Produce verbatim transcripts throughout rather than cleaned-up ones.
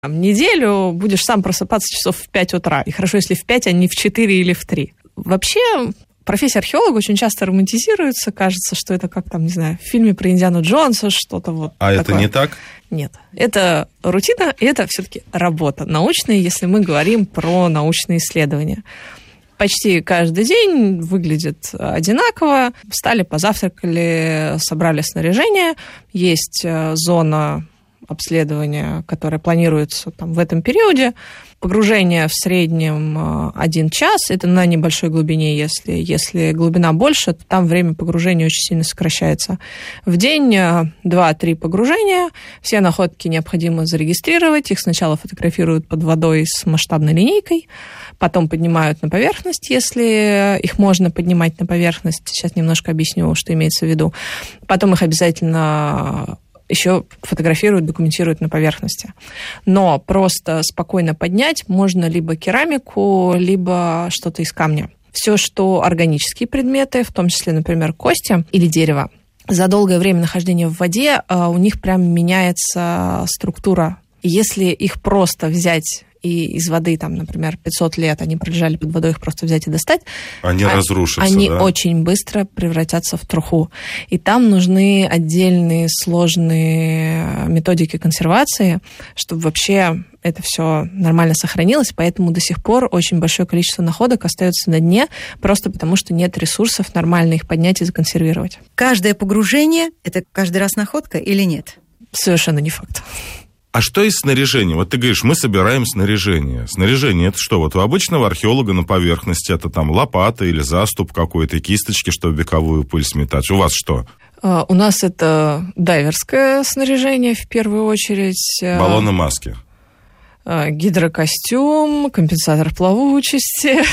неделю будешь сам просыпаться часов в пять утра. И хорошо, если в пять, а не в четыре или в три. Вообще, профессия археолога очень часто романтизируется. Кажется, что это как там, не знаю, в фильме про Индиану Джонса, что-то вот А такое. Это не так? Нет. Это рутина, и это все-таки работа научная, если мы говорим про научные исследования. Почти каждый день выглядит одинаково. Встали, позавтракали, собрали снаряжение. Есть зона обследования, которое планируется там в этом периоде. Погружение в среднем один час. Это на небольшой глубине. Если, если глубина больше, то там время погружения очень сильно сокращается. В день два-три погружения. Все находки необходимо зарегистрировать. Их сначала фотографируют под водой с масштабной линейкой. Потом поднимают на поверхность, если их можно поднимать на поверхность. Сейчас немножко объясню, что имеется в виду. Потом их обязательно еще фотографируют, документируют на поверхности. Но просто спокойно поднять можно либо керамику, либо что-то из камня. Все, что органические предметы, в том числе, например, кости или дерево, за долгое время нахождения в воде у них прям меняется структура. И если их просто взять и из воды, там, например, пятьсот лет они пролежали под водой, их просто взять и достать, они а, разрушатся, они да? очень быстро превратятся в труху. И там нужны отдельные сложные методики консервации, чтобы вообще это все нормально сохранилось, поэтому до сих пор очень большое количество находок остается на дне, просто потому что нет ресурсов нормально их поднять и законсервировать. Каждое погружение – это каждый раз находка или нет? Совершенно не факт. А что из снаряжения? Вот ты говоришь, мы собираем снаряжение. Снаряжение – это что? Вот у обычного археолога на поверхности это там лопата или заступ какой-то, кисточки, чтобы вековую пыль сметать. У вас что? Uh, у нас это дайверское снаряжение в первую очередь. Баллоны, маски. Uh, гидрокостюм, компенсатор плавучести.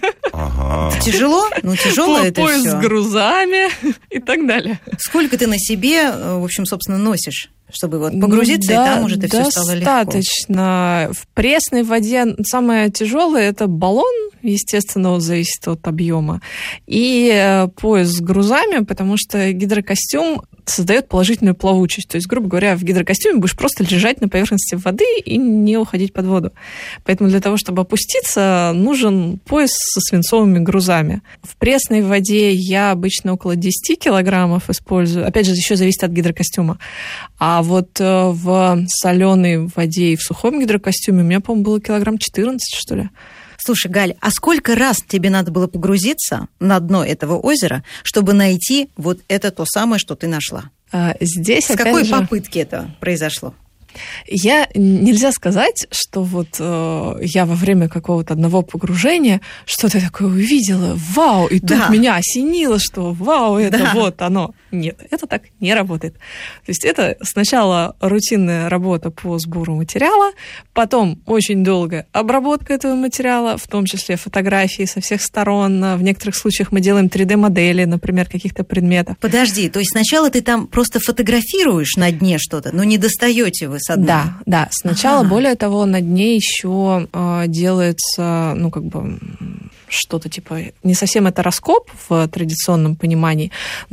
Ага. Тяжело? Ну, тяжело это пояс все. Пояс с грузами и так далее. Сколько ты на себе, в общем, собственно, носишь? Чтобы вот погрузиться, ну, да, и там уже это все стало легко. Достаточно. В пресной воде самое тяжелое – это баллон, естественно, он зависит от объема, и пояс с грузами, потому что гидрокостюм создает положительную плавучесть. То есть, грубо говоря, в гидрокостюме будешь просто лежать на поверхности воды и не уходить под воду. Поэтому для того, чтобы опуститься, нужен пояс со свинцовыми грузами. В пресной воде я обычно около десять килограммов использую. Опять же, еще зависит от гидрокостюма. А вот в соленой воде и в сухом гидрокостюме у меня, по-моему, было килограмм четырнадцать, что ли. Слушай, Галь, а сколько раз тебе надо было погрузиться на дно этого озера, чтобы найти вот это то самое, что ты нашла? А, здесь, С какой же, попытки это произошло? Я, нельзя сказать, что вот э, я во время какого-то одного погружения что-то такое увидела, вау, и тут да. меня осенило, что вау, это да. вот оно. Нет, это так не работает. То есть это сначала рутинная работа по сбору материала, потом очень долгая обработка этого материала, в том числе фотографии со всех сторон. В некоторых случаях мы делаем три дэ-модели, например, каких-то предметов. Подожди, то есть сначала ты там просто фотографируешь на дне что-то, но не достаете вы со дна? Да, да. Сначала, ага. более того, на дне еще э, делается, ну, как бы, что-то типа, не совсем это раскоп в традиционном понимании,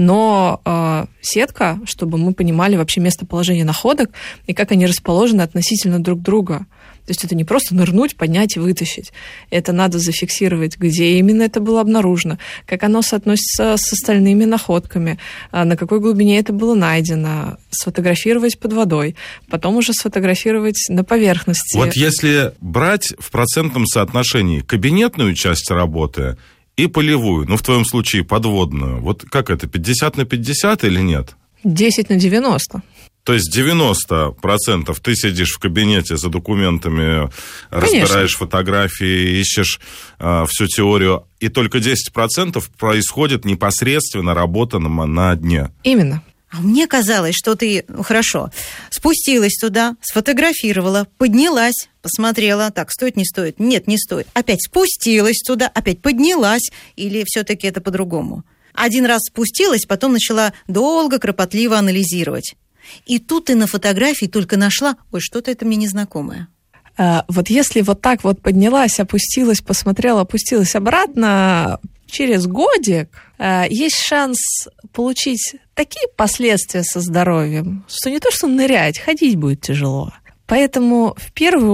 но э, сетка, чтобы мы понимали вообще местоположение находок и как они расположены относительно друг друга. То есть это не просто нырнуть, поднять и вытащить. Это надо зафиксировать, где именно это было обнаружено, как оно соотносится с остальными находками, на какой глубине это было найдено, сфотографировать под водой, потом уже сфотографировать на поверхности. Вот если брать в процентном соотношении кабинетную часть работы и полевую, ну, в твоем случае подводную, вот как это, пятьдесят на пятьдесят или нет? десять на девяносто. То есть девяносто процентов ты сидишь в кабинете за документами, Конечно. разбираешь фотографии, ищешь э, всю теорию, и только десять процентов происходит непосредственно работа на, на дне. Именно. А мне казалось, что ты, ну, хорошо, спустилась туда, сфотографировала, поднялась, посмотрела, так, стоит, не стоит? Нет, не стоит. Опять спустилась туда, опять поднялась, или все-таки это по-другому? Один раз спустилась, потом начала долго, кропотливо анализировать. И тут ты на фотографии только нашла, ой, что-то это мне незнакомое. А, вот если вот так вот поднялась, опустилась, посмотрела, опустилась обратно, через годик а, есть шанс получить такие последствия со здоровьем, что не то что нырять, ходить будет тяжело. Поэтому в первую